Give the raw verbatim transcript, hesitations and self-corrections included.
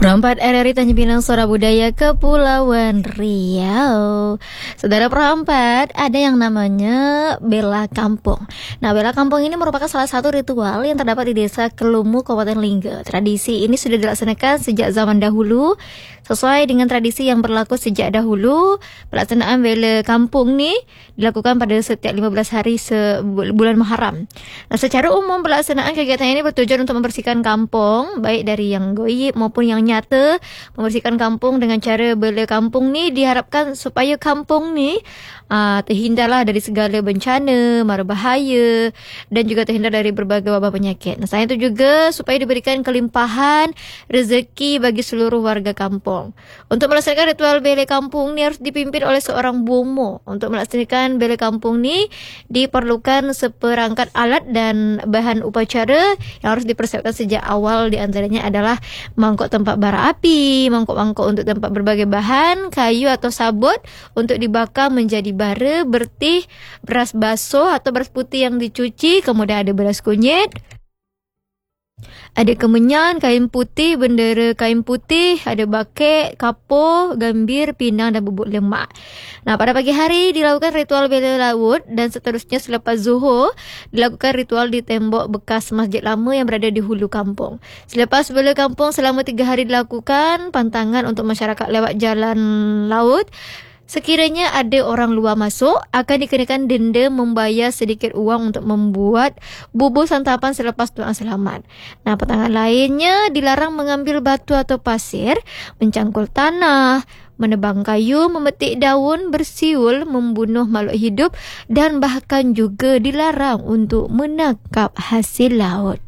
Perempat R R I Tanjung Pinang, Suara Budaya Kepulauan Riau. Saudara perempat, ada yang namanya Bela Kampung. Nah, Bela Kampung ini merupakan salah satu ritual yang terdapat di Desa Kelumu, Kabupaten Lingga. Tradisi ini sudah dilaksanakan sejak zaman dahulu. Sesuai dengan tradisi yang berlaku sejak dahulu, pelaksanaan Bela Kampung ni dilakukan pada setiap lima belas hari sebulan Muharram. Nah, secara umum pelaksanaan kegiatan ini bertujuan untuk membersihkan kampung, baik dari yang goib maupun yang nyata. Membersihkan kampung dengan cara bela kampung ni diharapkan supaya kampung ni uh, terhindarlah dari segala bencana, mara bahaya dan juga terhindar dari berbagai wabak penyakit. Nah, selain itu juga supaya diberikan kelimpahan rezeki bagi seluruh warga kampung. Untuk melaksanakan ritual bela kampung ni harus dipimpin oleh seorang bomo. Untuk melaksanakan bela kampung ni diperlukan seperangkat alat dan bahan upacara yang harus dipersiapkan sejak awal. Di antaranya adalah mangkuk tempat bara api, mangkuk-mangkuk untuk tempat berbagai bahan, kayu atau sabut untuk dibakar menjadi bara, bertih, beras basuh atau beras putih yang dicuci, kemudian ada beras kunyit, ada kemenyan, kain putih, bendera kain putih, ada bakek, kapur, gambir, pinang dan bubuk lemak. Nah, pada pagi hari dilakukan ritual bela laut dan seterusnya selepas zuhur dilakukan ritual di tembok bekas masjid lama yang berada di hulu kampung. Selepas bela kampung selama tiga hari dilakukan pantangan untuk masyarakat lewat jalan laut. Sekiranya ada orang luar masuk, akan dikenakan denda membayar sedikit uang untuk membuat bubur santapan selepas doa selamat. Nah, pantangan lainnya dilarang mengambil batu atau pasir, mencangkul tanah, menebang kayu, memetik daun, bersiul, membunuh makhluk hidup dan bahkan juga dilarang untuk menangkap hasil laut.